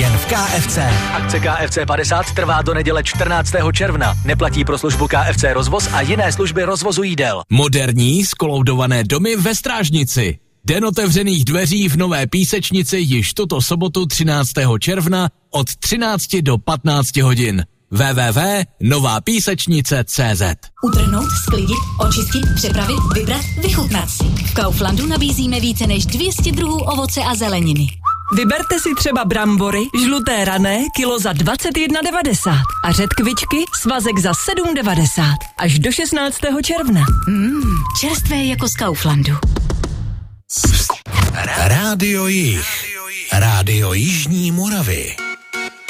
jen v KFC. Akce KFC 50 trvá do neděle 14. června. Neplatí pro službu KFC rozvoz a jiné služby rozvozu jídel. Moderní skoloudované domy ve Strážnici. Den otevřených dveří v Nové Písečnici již tuto sobotu 13. června od 13 do 15 hodin. www.novapísečnice.cz. Utrhnout, sklidit, očistit, přepravit, vybrat, vychutnat si. V Kauflandu nabízíme více než 200 druhů ovoce a zeleniny. Vyberte si třeba brambory, žluté rané, kilo za 21,90 a řetkvičky, svazek za 7,90 až do 16. června. Čerstvé jako z Kauflandu. Rádio Jih. Rádio Jižní Moravy.